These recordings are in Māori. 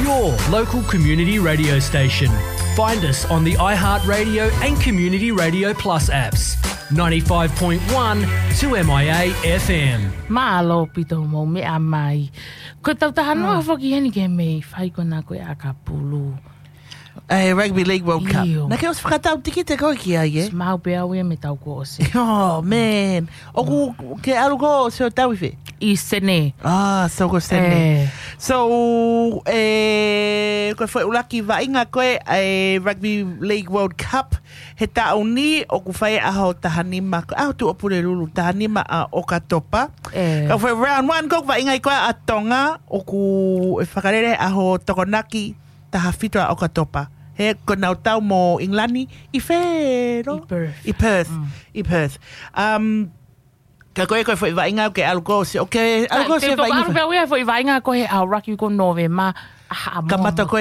your local community radio station. Find us on the iHeartRadio and Community Radio Plus apps. 95.1 2MIA FM. Malo pito mo me amai. Ko tautahan no foki hani ke me fai kona ko akapulu. Rugby League World Cup. Iyo. Na ke os whakatau tiki te koe ki ai, eh? Mau pe au me tau ko se. Oh, man. Oku ke arugo se o tau iwhe? I sene. So ko sene. So, koe whai ulaki wa inga koe Rugby League World Cup. He tau ni, oku whai aho tahanima, aho tu opure lulu, tahanima a Okatopa. Ka whai round one, koe wa inga koe a Tonga, oku whakarere aho Tokonaki, taha whito a Okatopa. He ko nau tau mo Inglani I whero. I Perth. I Perth. Ka koe whai wainga ke aluko se. Okay, aluko se wainga. Alu pe au foi vainga ko he au raki ko nove ma. Ka mata koe.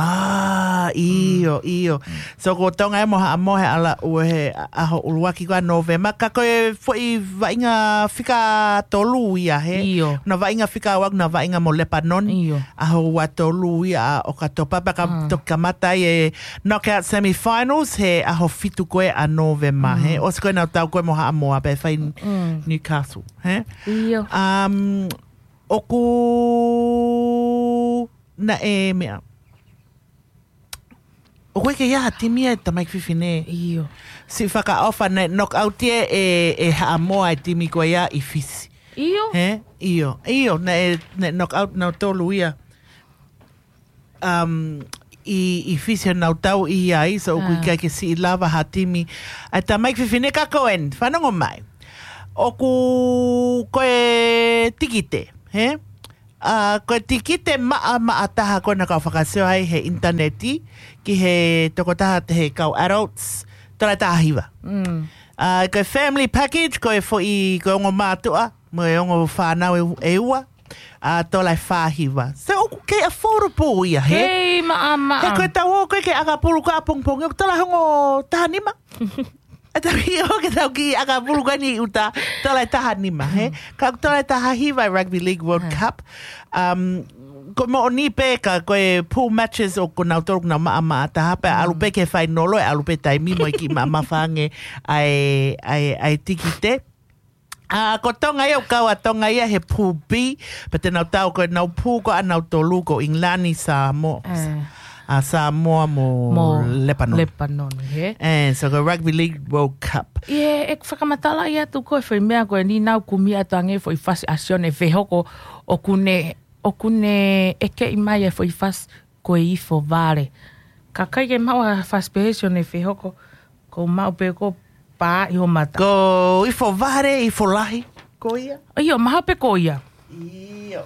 Iyo. So ko tonga e moha amohe ala ue he aho uluaki koa Novema. Ka koe whai wainga whika tolu ia he. Iyo. Na wainga whika awak na wainga mo Lebanon. Iyo. Aho Aho wa tolu ia o katopa. Baka toka mata e knockout semi-finals he aho fitu koe a Novema he. O se koe nau tau koe moha amoha pe whai Newcastle. He? Iyo. Oku na e mea. O koe ke ia timi e tamai whiwhine. Iyo. Si whaka ofa na knockout e haa moa e timi koe ia I fisi. Iyo. He? Iyo. Na knockout na tolu ia. I fisi nau tau I ai. So oku I kai ke si lava ha timi. Ai tamai whiwhine ka koen. Whanongo mai. Oku koe tikite. He? Ko tikite maa taha kona ka whakaseo hai he interneti ki he toko taha te he kau adults tōra taha hiwa. Ko family package ko e fo ko ongo mātua mo e ongo whānau e ua tōlai whāhiwa. So oku ke affordable ia he. Hei maa. He koe tau o koe ke akapuru ka pongpong e tōla hongo taha nima. Tapi o ke tau ki akapuru koe ni uta tōlai taha nima he. Ka tōlai taha hiwa Rugby League World Cup. Ko mo ni pe ka koe pool matches o ko nau toru nau maa taha pe alu pe ke whai nolo e alu pe taimi mo ki maa whange ai tikite. Ko tonga ia o kaua tonga ia he pool B pe te nau tau koe nau pool ko anau tolu ko Inglani Samoa mo Lebanon. Lebanon, he? So the Rugby League World Cup. Ie, ek whakamatala ia tu koe whai mea koe ni nau kumi atange whai whasi asione whehoko o kune eke I mai e whai whas koe I fo vare. Ka kai ke maua whas pehesione whehoko ko mau pe ko pā I ho mata. Ko I fo vare, I fo lahi, ko ia? Iyo, maha pe ko ia. Iyo.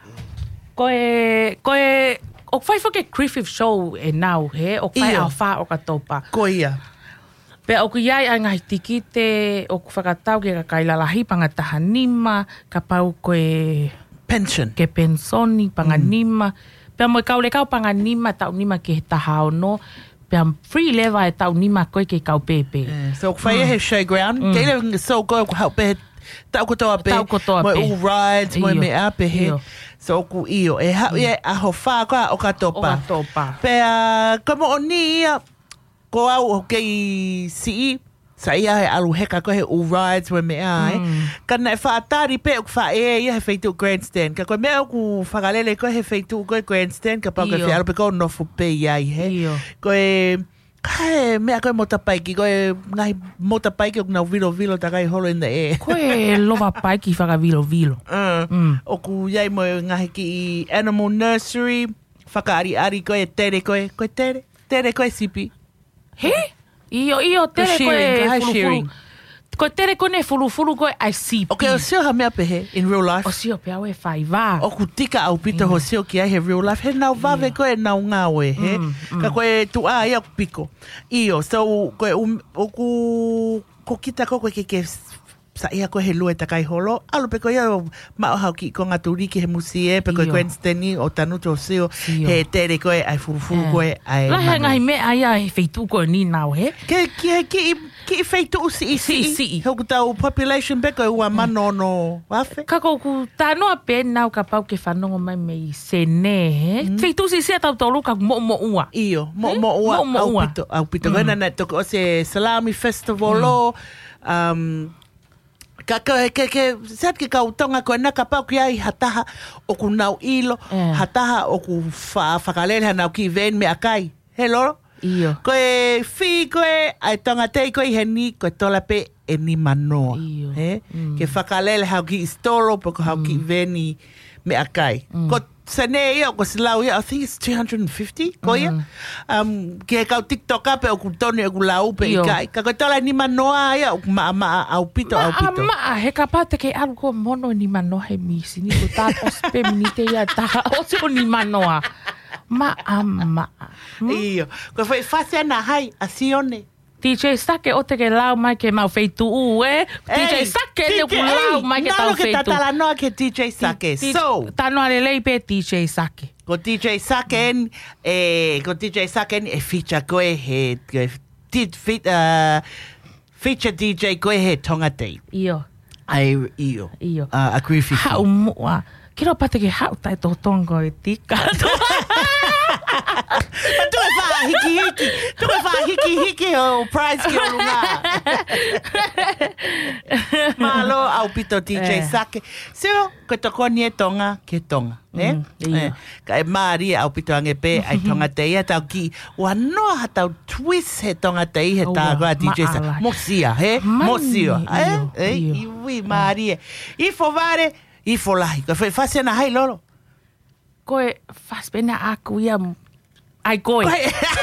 Koe o whai whake Griffith Show e nau, he? O whai au wha o katopa. Ko ia. Pe o ku iai ai ngahi tikite, o ku whakatau ke ka kailalahi panga tahanima, ka pau koe... Pension. Ke pensoni panga nima. Pe mo kau le kau panga nima tau nima ke taha no. Pe free leva e tau nima koe ke kau pepe. So ku whai he showground. Keile so go help pe tau kotoa pe. Tau kotoa pe. Mo all rides, mo me ape he. So ku iyo. E hau ia aho wha koa o katopa. O katopa. Pe komo o ni ia. Ko au o kei si sa ia he alu heka ko he all rides we me ai. Kana e whaatari pe o wha ia he feitu grandstand. Ka koe mea ku whakalele ko he feitu ko grandstand. Ka pau ka whi alu pe ko nofu pe iai he. Koe kai mea koe motapaiki. Koe ngahi motapaiki o nau vilo ta kai holo in the air. Koe lova paiki whaka vilo. O ku iai mo ngahi ki animal nursery. Whakaari koe tere koe. Koe tere koe sipi. He? Iyo, tere koe fulu. Koe tere koe ne fulu koe ICP. Okay, o seo ha mea pehe in real life. O seo pe au e whai wā. O ku tika au pita ho seo ki ai he real life. He nau vave koe nau ngawe, he? Ka koe tu a ia piko. Iyo, so koe o ku ko kita koe ke sa ia ko he lue takai holo. Alu pe ko ia ma o hau ki ko ngā turiki he musie, pe ko Gwen Steny o tanuto seo, he tere koe ai furufuru koe ai la ngai me ai ai feitu ko ni nau he. Ki feitu si. Hoku tau population pe ko ua mano no wafe. Ka ko ku tano pe nau ka pau ke whanongo mai me se ne he. Feitu si se tau tolu ka mo ua. Iyo, mo ua au pito. Koe nana toko o se Salami Festival o, Sat ke kautonga koe na ka pau ki ai hataha o ku nau ilo, hataha o ku whakalele nau ki ven me akai. He loro? Iyo. Koe whi koe, ai tonga tei koe heni, koe tola pe e ni manoa. Iyo. Ke whakalele hau ki istoro, po ko hau ki veni me akai. Ko sane ia, ko silau ia, I think it's 250, ko ia. Ke kau TikTok ape, o ku tone o ku lau pe ikai. Ka koe tola ni manoa ia, o ku maa au pito. He ka pate ke alu ko mono ni manoa he misi. Ni ko tā ospe minite ia taha o se o ni manoa. Maa. Iyo. Koe whai whase ana hai, a sione. DJ Sake o te ke lau mai ke mau feitu DJ Sake ne ku lau mai ke tau feitu. Nalo ke tatala noa ke DJ Sake. So. Tano ale lei pe DJ Sake. Ko DJ Sake e feature koe he feature DJ koe he tonga tei. Iyo. Iyo. Agree with you. Hau mua. Kiro pate ke hau tai tō tongo e tika. Tu e wha hiki o prize ki o lunga. Malo au pito DJ Sake. Seo, ko toko ni e tonga, ke tonga. Ka e maari au pito ange pe, ai tonga te ia tau ki. Wanoa ha tau twist he tonga te i he tāgoa DJ Sake. Mosia, he? Mosio. Iwi maari e. Ifo vare, ifo lahi. Ko whai whasena hai loro. Koe whaspena aku ia ai koe.